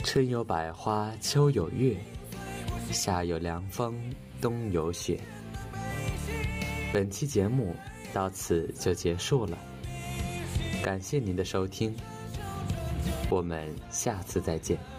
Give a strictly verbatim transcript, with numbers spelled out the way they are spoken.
春有百花，秋有月，夏有凉风，冬有雪。本期节目到此就结束了，感谢您的收听，我们下次再见。